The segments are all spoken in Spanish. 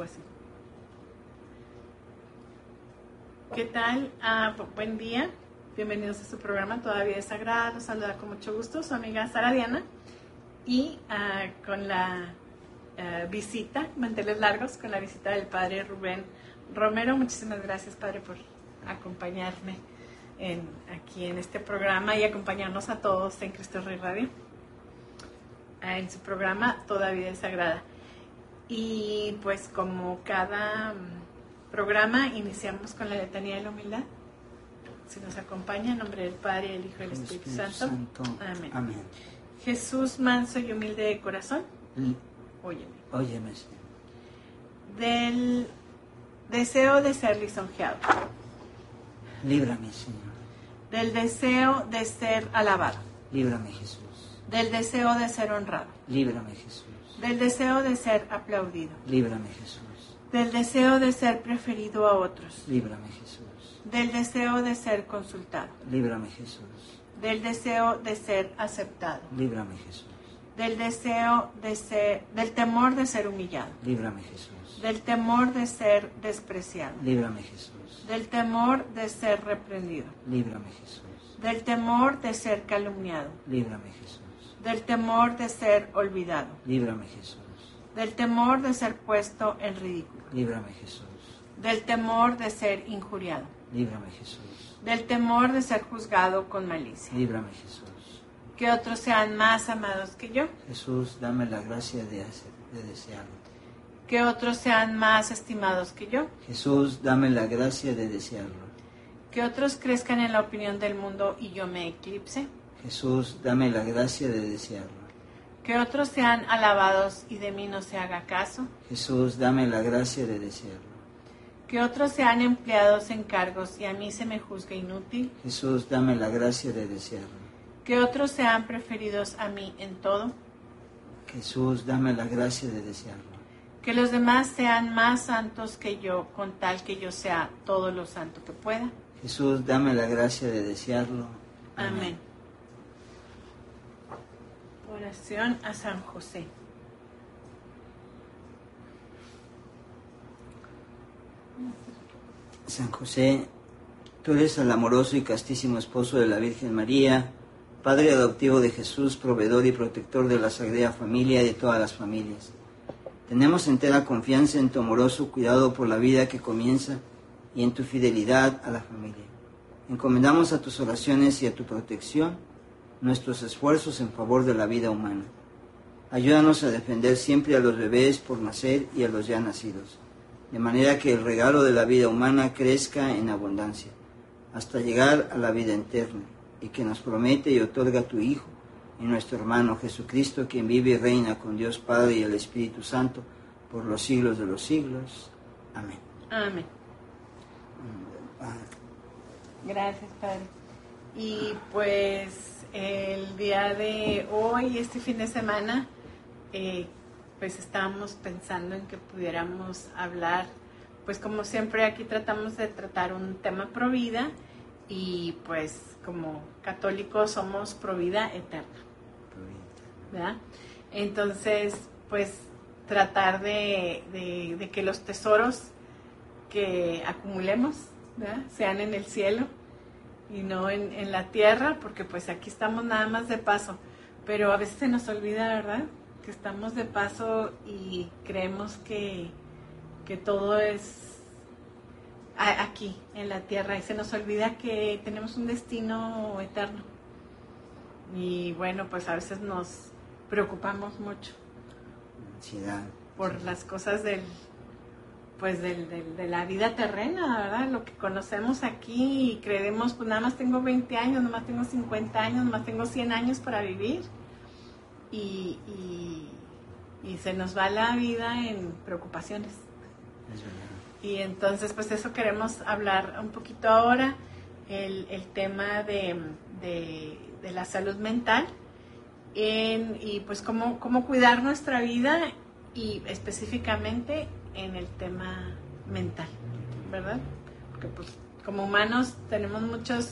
algo así. ¿Qué tal? Buen día. Bienvenidos a su programa Todavía es Sagrada. Los saluda con mucho gusto su amiga Sara Diana y con la visita, manteles largos, con la visita del padre Rubén Romero. Muchísimas gracias, padre, por acompañarme aquí en este programa y acompañarnos a todos en Cristo Rey Radio, en su programa Todavía es Sagrada. Y pues como cada programa iniciamos con la letanía de la humildad. Si nos acompaña, en nombre del Padre, el Hijo y el Espíritu Santo. Amén. Amén. Jesús, manso y humilde de corazón, óyeme. Óyeme, Señor. Del deseo de ser lisonjeado. Líbrame, Señor. Del deseo de ser alabado. Líbrame, Jesús. Del deseo de ser honrado. Líbrame, Jesús. Del deseo de ser aplaudido. Líbrame, Jesús. Del deseo de ser preferido a otros. Líbrame, Jesús. Del deseo de ser consultado. Líbrame, Jesús. Del deseo de ser aceptado. Líbrame, Jesús. Del temor de ser humillado. Líbrame, Jesús. Del temor de ser despreciado. Líbrame, Jesús. Del temor de ser reprendido. Líbrame, Jesús. Del temor de ser calumniado. Líbrame, Jesús. Del temor de ser olvidado. Líbrame, Jesús. Del temor de ser puesto en ridículo. Líbrame, Jesús. Del temor de ser injuriado. Líbrame, Jesús. Del temor de ser juzgado con malicia. Líbrame, Jesús. Que otros sean más amados que yo. Jesús, dame la gracia de desearlo. Que otros sean más estimados que yo. Jesús, dame la gracia de desearlo. Que otros crezcan en la opinión del mundo y yo me eclipse. Jesús, dame la gracia de desearlo. Que otros sean alabados y de mí no se haga caso. Jesús, dame la gracia de desearlo. Que otros sean empleados en cargos y a mí se me juzgue inútil. Jesús, dame la gracia de desearlo. Que otros sean preferidos a mí en todo. Jesús, dame la gracia de desearlo. Que los demás sean más santos que yo, con tal que yo sea todo lo santo que pueda. Jesús, dame la gracia de desearlo. Amén. Oración a San José. San José, tú eres el amoroso y castísimo esposo de la Virgen María, Padre adoptivo de Jesús, proveedor y protector de la Sagrada Familia y de todas las familias. Tenemos entera confianza en tu amoroso cuidado por la vida que comienza y en tu fidelidad a la familia. Encomendamos a tus oraciones y a tu protección nuestros esfuerzos en favor de la vida humana. Ayúdanos a defender siempre a los bebés por nacer y a los ya nacidos, de manera que el regalo de la vida humana crezca en abundancia, hasta llegar a la vida eterna, y que nos promete y otorga tu Hijo, y nuestro hermano Jesucristo, quien vive y reina con Dios Padre y el Espíritu Santo, por los siglos de los siglos. Amén. Amén. Gracias, Padre. Y pues el día de hoy, este fin de semana, pues estábamos pensando en que pudiéramos hablar, pues como siempre aquí tratamos de tratar un tema pro vida y pues como católicos somos pro vida eterna, ¿verdad? Entonces, pues tratar de que los tesoros que acumulemos, ¿verdad?, sean en el cielo y no en la tierra, porque pues aquí estamos nada más de paso, pero a veces se nos olvida, ¿verdad?, que estamos de paso y creemos que todo es aquí, en la tierra, y se nos olvida que tenemos un destino eterno. Y bueno, pues a veces nos preocupamos mucho Ansiedad. por las cosas de la vida terrena, ¿verdad? Lo que conocemos aquí y creemos, pues nada más tengo 20 años, nada más tengo 50 años, nada más tengo 100 años para vivir. Y se nos va la vida en preocupaciones. Es verdad. Y entonces, pues eso queremos hablar un poquito ahora, el tema de la salud mental, y pues cómo cuidar nuestra vida, y específicamente en el tema mental, ¿verdad? Porque pues como humanos tenemos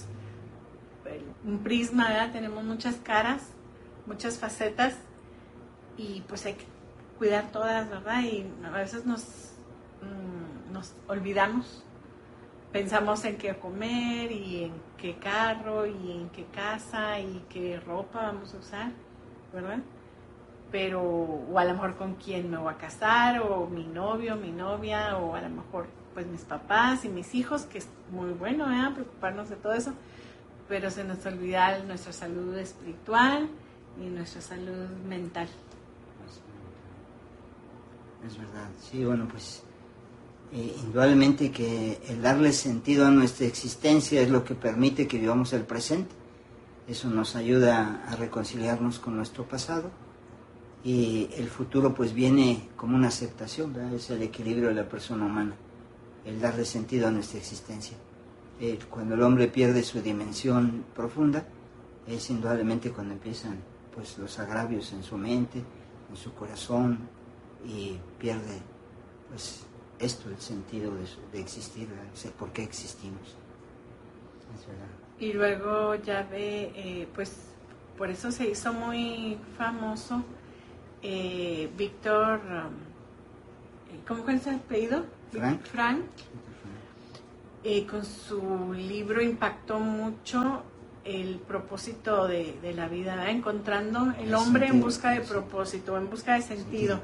un prisma, ¿verdad? Tenemos muchas caras, muchas facetas, y pues hay que cuidar todas, ¿verdad? Y a veces nos olvidamos. Pensamos en qué comer y en qué carro y en qué casa y qué ropa vamos a usar, ¿verdad? Pero, o a lo mejor con quién me voy a casar, o mi novio, mi novia, o a lo mejor pues mis papás y mis hijos, que es muy bueno, preocuparnos de todo eso, pero se nos olvida nuestra salud espiritual y nuestra salud mental. Es verdad, sí, bueno, pues indudablemente que el darle sentido a nuestra existencia es lo que permite que vivamos el presente. Eso nos ayuda a reconciliarnos con nuestro pasado y el futuro pues viene como una aceptación, ¿verdad? Es el equilibrio de la persona humana, el darle sentido a nuestra existencia. Cuando el hombre pierde su dimensión profunda es indudablemente cuando empiezan pues los agravios en su mente, en su corazón, y pierde pues esto, el sentido de existir, ¿verdad? ¿Por qué existimos? Es verdad. Y luego ya ve, pues por eso se hizo muy famoso Víctor, ¿cómo fue el apellido? Frank. Con su libro impactó mucho el propósito de la vida, ¿verdad? Encontrando el hombre en busca de propósito, en busca de sentido.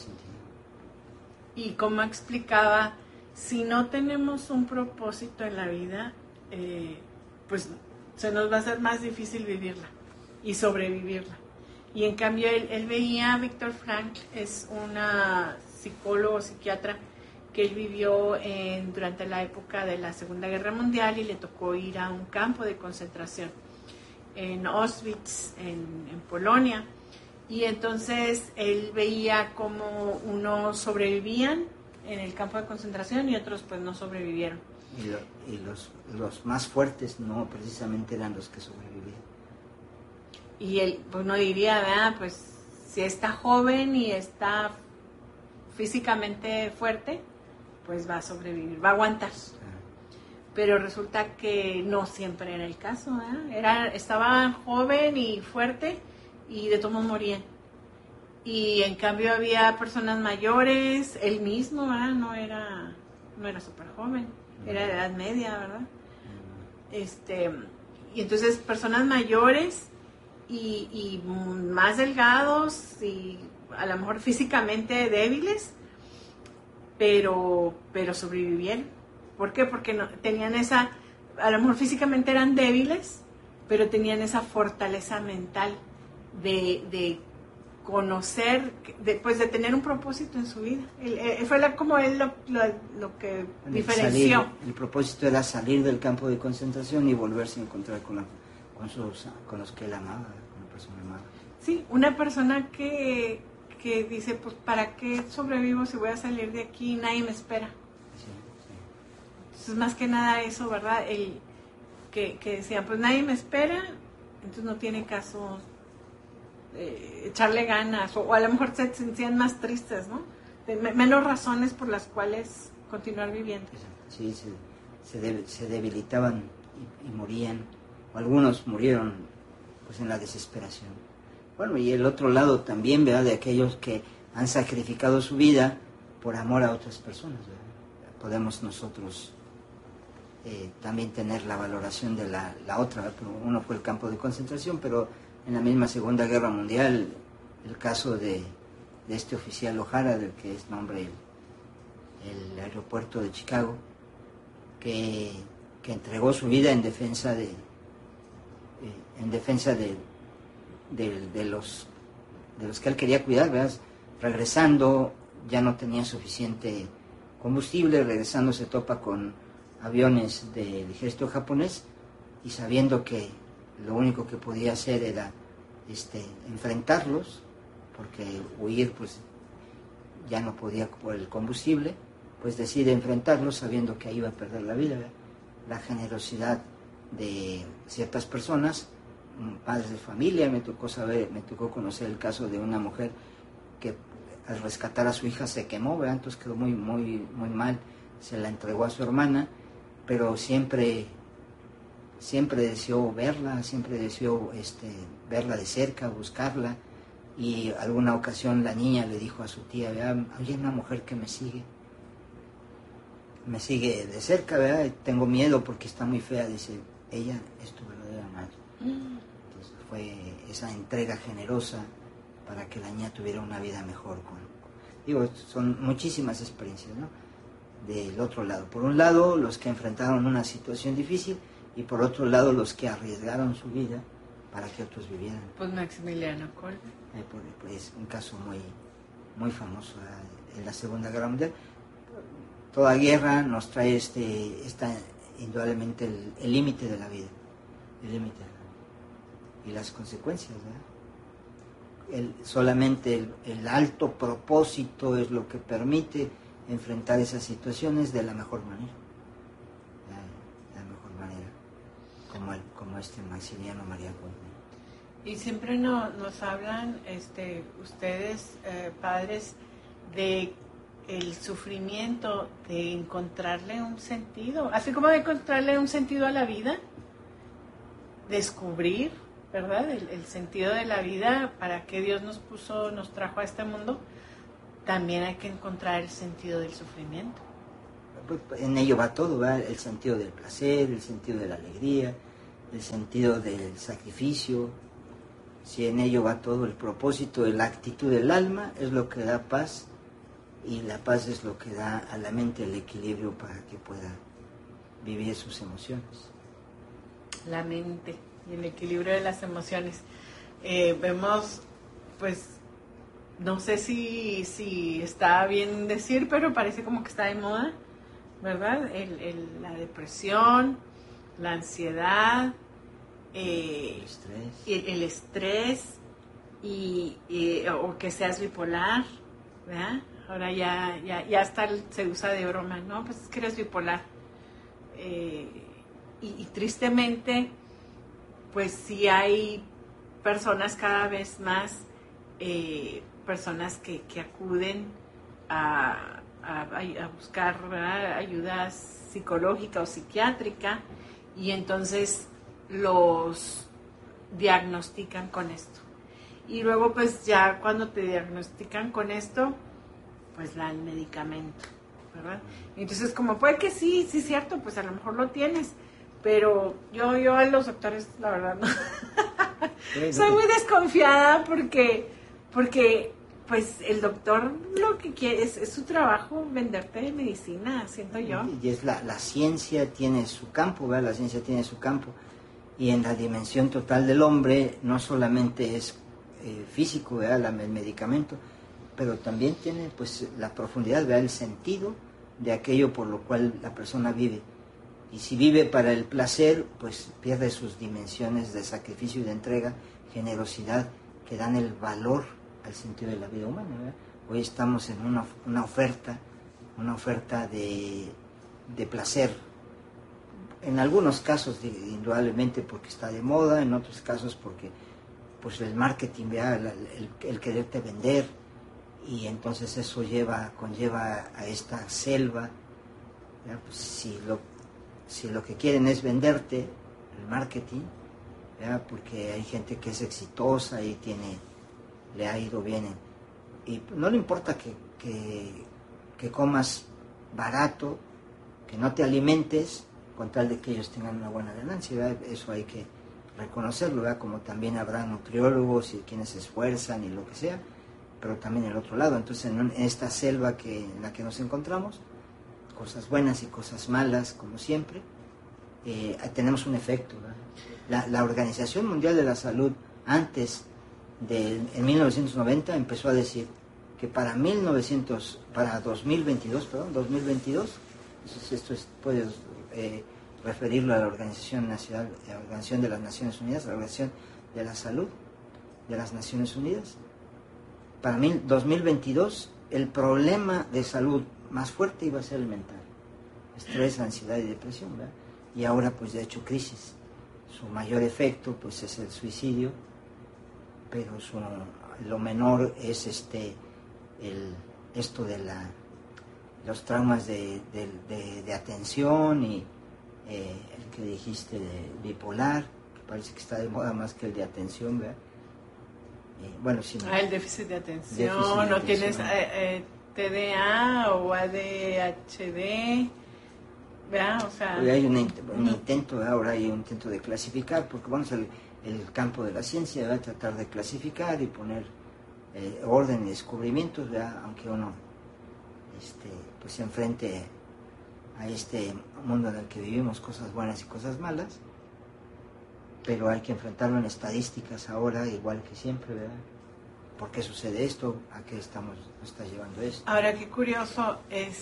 Y como explicaba, si no tenemos un propósito en la vida, pues se nos va a hacer más difícil vivirla y sobrevivirla. Y en cambio él veía, Víctor Frank es una psicólogo, psiquiatra, que él vivió durante la época de la Segunda Guerra Mundial y le tocó ir a un campo de concentración en Auschwitz, en Polonia. Y entonces él veía cómo unos sobrevivían en el campo de concentración y otros pues no sobrevivieron. Y los más fuertes no precisamente eran los que sobrevivían. Y él, pues no diría, ¿verdad? Pues si está joven y está físicamente fuerte, pues va a sobrevivir, va a aguantar. Pero resulta que no siempre era el caso, ¿verdad? Estaba joven y fuerte y de todos modos morían. Y en cambio había personas mayores, él mismo, ¿verdad? No era súper joven, era de edad media, ¿verdad? Y entonces personas mayores y más delgados y a lo mejor físicamente débiles, pero sobrevivieron. ¿Por qué? Porque no, tenían a lo mejor físicamente eran débiles, pero tenían esa fortaleza mental de conocer, de tener un propósito en su vida. Fue como él lo que diferenció. El propósito era salir del campo de concentración y volverse a encontrar con los que él amaba, con la persona amada. Sí, una persona que dice, pues ¿para qué sobrevivo si voy a salir de aquí y nadie me espera? Sí. Entonces más que nada eso, ¿verdad? Que decían, pues nadie me espera, entonces no tiene caso echarle ganas, o a lo mejor se sentían más tristes, ¿no? Menos razones por las cuales continuar viviendo. Sí, se debilitaban y morían, o algunos murieron pues en la desesperación. Bueno, y el otro lado también, ¿verdad? De aquellos que han sacrificado su vida por amor a otras personas, ¿verdad? Podemos nosotros también tener la valoración de la otra, ¿verdad? Uno fue el campo de concentración, pero en la misma Segunda Guerra Mundial, el caso de este oficial O'Hara, del que es nombre el aeropuerto de Chicago, que entregó su vida en defensa de los que él quería cuidar, ¿verdad? Regresando, ya no tenía suficiente combustible, regresando se topa con aviones del ejército japonés y sabiendo que lo único que podía hacer era enfrentarlos, porque huir pues ya no podía por el combustible, pues decide enfrentarlos sabiendo que ahí iba a perder la vida, ¿verdad? La generosidad de ciertas personas, padres de familia, me tocó conocer el caso de una mujer que al rescatar a su hija se quemó, ¿verdad? Entonces quedó muy, muy, muy mal, se la entregó a su hermana, pero siempre deseó verla, verla de cerca, buscarla, y alguna ocasión la niña le dijo a su tía, hay una mujer que me sigue, me sigue de cerca, ¿verdad? Y tengo miedo porque está muy fea, dice, ella es tu verdadera madre. Entonces fue esa entrega generosa para que la niña tuviera una vida mejor. Digo, son muchísimas experiencias, ¿no? Del otro lado. Por un lado, los que enfrentaron una situación difícil y por otro lado, los que arriesgaron su vida para que otros vivieran. Pues Maximiliano Kolbe. Es un caso muy, muy famoso en la Segunda Guerra Mundial. Toda guerra nos trae indudablemente el límite de la vida, el límite y las consecuencias, ¿verdad? Solamente el alto propósito es lo que permite enfrentar esas situaciones de la mejor manera, la mejor manera, como Maximiliano María Kolbe. Y siempre nos hablan ustedes, padres, de el sufrimiento, de encontrarle un sentido, así como de encontrarle un sentido a la vida, descubrir, ¿verdad? El sentido de la vida, para qué Dios nos trajo a este mundo, también hay que encontrar el sentido del sufrimiento. En ello va todo, ¿verdad? El sentido del placer, el sentido de la alegría, el sentido del sacrificio. Si en ello va todo, el propósito, la actitud del alma es lo que da paz, y la paz es lo que da a la mente el equilibrio para que pueda vivir sus emociones. La mente y el equilibrio de las emociones. Vemos, pues, no sé si está bien decir, pero parece como que está de moda, ¿verdad? La depresión, la ansiedad, el estrés o que seas bipolar, ¿verdad? Ahora ya hasta se usa de broma, ¿no? Pues es que eres bipolar. Y tristemente, pues sí hay personas cada vez más, personas que acuden a buscar, ¿verdad?, ayuda psicológica o psiquiátrica, y entonces los diagnostican con esto. Y luego pues ya cuando te diagnostican con esto, pues el medicamento, ¿verdad? Y entonces como puede que sí, cierto, pues a lo mejor lo tienes, pero yo a los doctores, la verdad, no. Soy muy desconfiada porque pues el doctor lo que quiere es su trabajo, venderte medicina, siento yo. Y es la ciencia tiene su campo, ¿verdad? La ciencia tiene su campo, y en la dimensión total del hombre no solamente es físico, ¿verdad?, el medicamento, pero también tiene pues la profundidad, ¿verdad?, el sentido de aquello por lo cual la persona vive. Y si vive para el placer, pues pierde sus dimensiones de sacrificio y de entrega, generosidad, que dan el valor al sentido de la vida humana, ¿verdad? Hoy estamos en una oferta de placer. En algunos casos, indudablemente porque está de moda, en otros casos porque pues el marketing, ¿verdad?, el quererte vender, y entonces eso conlleva a esta selva, pues si lo que quieren es venderte, el marketing, ¿verdad?, porque hay gente que es exitosa y le ha ido bien, y no le importa que comas barato, que no te alimentes, con tal de que ellos tengan una buena ganancia, ¿verdad? Eso hay que reconocerlo, ¿verdad? Como también habrá nutriólogos y quienes se esfuerzan y lo que sea, pero también el otro lado. Entonces en esta selva en la que nos encontramos, cosas buenas y cosas malas, como siempre, tenemos un efecto, ¿verdad? La Organización Mundial de la Salud, en 1990, empezó a decir que para 2022, entonces esto puedes referirlo a la Organización Nacional, la Organización de las Naciones Unidas, la Organización de la Salud de las Naciones Unidas. Para 2022 el problema de salud más fuerte iba a ser el mental, estrés, ansiedad y depresión, ¿verdad? Y ahora pues de hecho crisis, su mayor efecto pues es el suicidio, pero lo menor es esto de los traumas de atención, y el que dijiste de bipolar, que parece que está de moda más que el de atención, ¿verdad? Bueno, sí. El déficit de atención, o tienes TDA o ADHD, ¿verdad? O sea, hay un intento, ahora hay un intento de clasificar, porque vamos al el campo de la ciencia, va a tratar de clasificar y poner orden y descubrimientos, ¿verdad? Aunque uno pues se enfrente a este mundo en el que vivimos, cosas buenas y cosas malas, pero hay que enfrentarlo en estadísticas ahora, igual que siempre, ¿verdad? ¿Por qué sucede esto? ¿A qué nos está llevando esto? Ahora, qué curioso,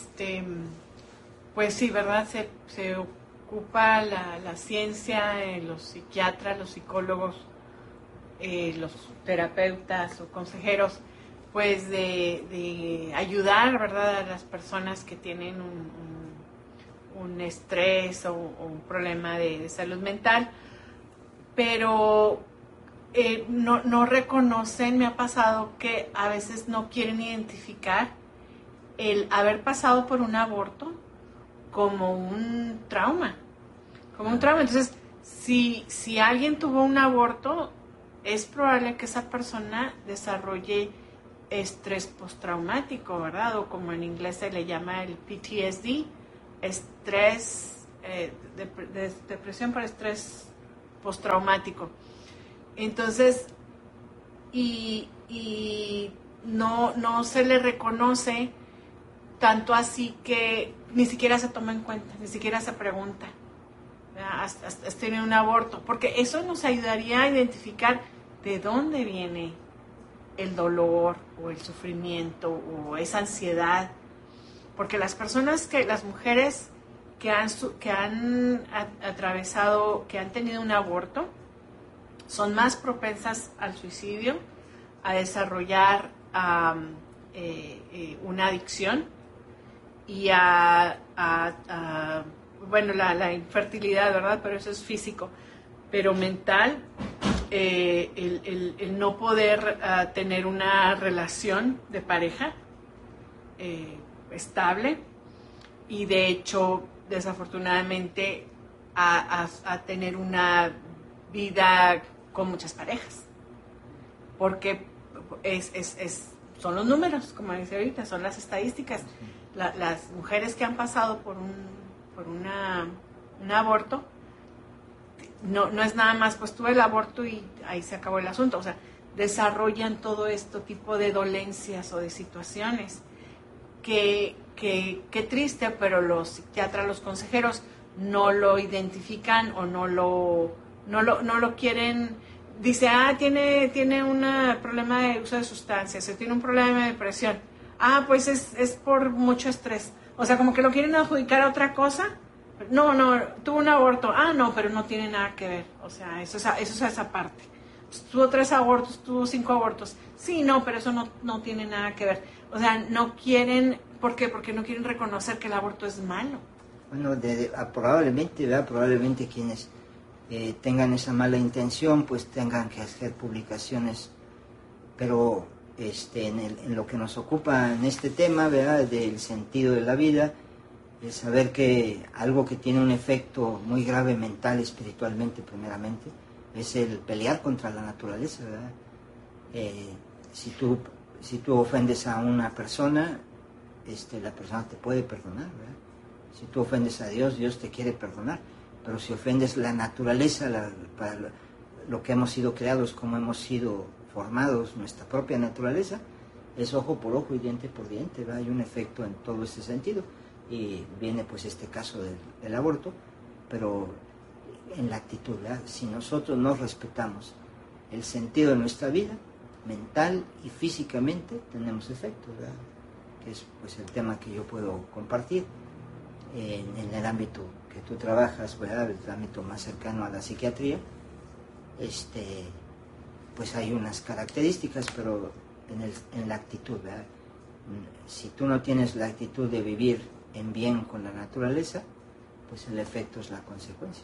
pues sí, ¿verdad? Se ocupa la ciencia, los psiquiatras, los psicólogos, los terapeutas o consejeros, pues de ayudar, ¿verdad?, a las personas que tienen un estrés o un problema de salud mental, pero no reconocen, me ha pasado que a veces no quieren identificar el haber pasado por un aborto como un trauma, Entonces, si alguien tuvo un aborto, es probable que esa persona desarrolle estrés postraumático, ¿verdad? O como en inglés se le llama el PTSD, estrés, depresión por estrés postraumático. Entonces, y no se le reconoce tanto así que ni siquiera se toma en cuenta, ni siquiera se pregunta, has tenido un aborto, porque eso nos ayudaría a identificar de dónde viene el dolor o el sufrimiento o esa ansiedad, porque las mujeres que han atravesado, que han tenido un aborto, son más propensas al suicidio, a desarrollar una adicción y bueno, la infertilidad, ¿verdad? Pero eso es físico, pero mental, el no poder tener una relación de pareja estable, y de hecho, desafortunadamente, a tener una vida con muchas parejas, porque son los números, como dice ahorita, son las estadísticas. Las mujeres que han pasado por un aborto, no es nada más, pues tuve el aborto y ahí se acabó el asunto. O sea, desarrollan todo este tipo de dolencias o de situaciones que triste, pero los psiquiatras, los consejeros no lo identifican o no lo quieren. Dice, tiene un problema de uso de sustancias, o tiene un problema de depresión. Pues es por mucho estrés. O sea, como que lo quieren adjudicar a otra cosa. No, tuvo un aborto. No, pero no tiene nada que ver. O sea, eso es esa parte. Tuvo 3 abortos, tuvo 5 abortos. Sí, no, pero eso no tiene nada que ver. O sea, no quieren. ¿Por qué? Porque no quieren reconocer que el aborto es malo. Bueno, probablemente quienes tengan esa mala intención, pues tengan que hacer publicaciones, pero en lo que nos ocupa en este tema, ¿verdad?, del sentido de la vida, es saber que algo que tiene un efecto muy grave mental, espiritualmente primeramente, es el pelear contra la naturaleza, ¿verdad? Si tú ofendes a una persona, la persona te puede perdonar, ¿verdad? Si tú ofendes a Dios, Dios te quiere perdonar, pero si ofendes la naturaleza, para lo que hemos sido creados, como hemos sido formados, nuestra propia naturaleza, es ojo por ojo y diente por diente, ¿verdad? Hay un efecto en todo este sentido, y viene pues este caso del aborto, pero en la actitud, ¿verdad? Si nosotros no respetamos el sentido de nuestra vida, mental y físicamente, tenemos efectos, ¿verdad? Que es pues el tema que yo puedo compartir en el ámbito que tú trabajas, ¿verdad?, el ámbito más cercano a la psiquiatría. Pues hay unas características, pero en la actitud, ¿verdad? Si tú no tienes la actitud de vivir en bien con la naturaleza, pues el efecto es la consecuencia.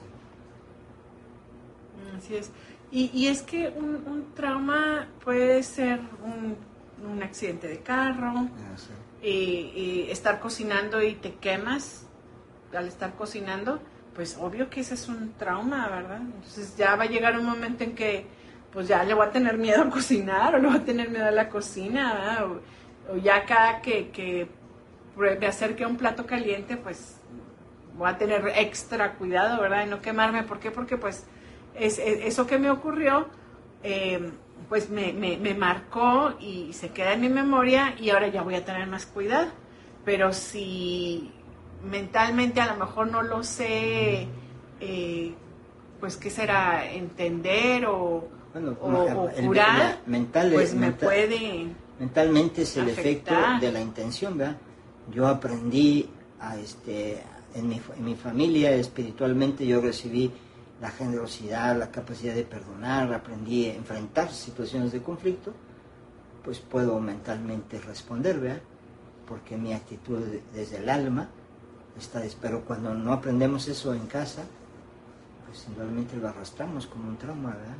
Así es. Y es que un trauma puede ser un accidente de carro, y estar cocinando y te quemas al estar cocinando, pues obvio que ese es un trauma, ¿verdad? Entonces ya va a llegar un momento en que pues ya le voy a tener miedo a cocinar, o le voy a tener miedo a la cocina, ¿verdad? O ya cada que me acerque a un plato caliente, pues voy a tener extra cuidado, ¿verdad? De no quemarme. ¿Por qué? Porque pues eso que me ocurrió, pues me marcó y se queda en mi memoria y ahora ya voy a tener más cuidado. Pero si mentalmente a lo mejor no lo sé, pues ¿qué será? Entender o curar, pues me puede mentalmente es el afectar. efecto de la intención, ¿verdad? Yo aprendí en mi familia espiritualmente, yo recibí la generosidad, la capacidad de perdonar, aprendí a enfrentar situaciones de conflicto, pues puedo mentalmente responder, ¿verdad? Porque mi actitud desde el alma pero cuando no aprendemos eso en casa, pues indudablemente lo arrastramos como un trauma, ¿verdad?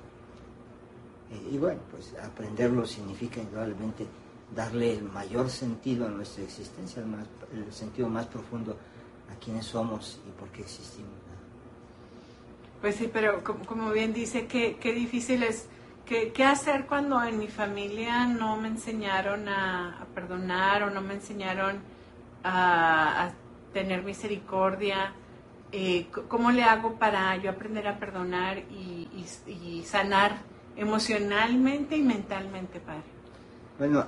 Y bueno, pues aprenderlo significa indudablemente darle el mayor sentido a nuestra existencia, el sentido más profundo a quiénes somos y por qué existimos, ¿verdad? Pues sí, pero como bien dice, qué difícil es. ¿Qué hacer cuando en mi familia no me enseñaron a perdonar o no me enseñaron a tener misericordia? ¿Cómo le hago para yo aprender a perdonar y sanar emocionalmente y mentalmente, padre? Bueno,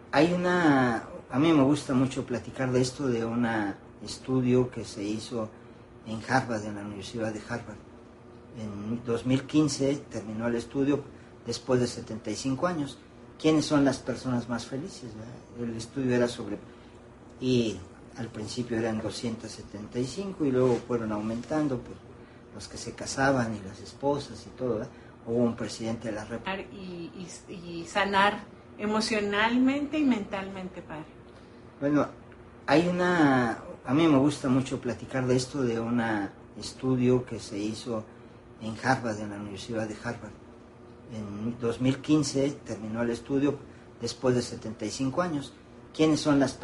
a mí me gusta mucho platicar de esto, de un estudio que se hizo en Harvard, en la Universidad de Harvard. En 2015 terminó el estudio después de 75 años. ¿Quiénes son las personas más felices, ¿verdad? El estudio era y al principio eran 275 y luego fueron aumentando, pues, los que se casaban y las esposas y todo, ¿verdad? Hubo un presidente de la República. Y sanar emocionalmente y mentalmente, padre. Bueno, a mí me gusta mucho platicar de esto, de un estudio que se hizo en Harvard, en la Universidad de Harvard. En 2015 terminó el estudio después de 75 años. ¿Quiénes son las personas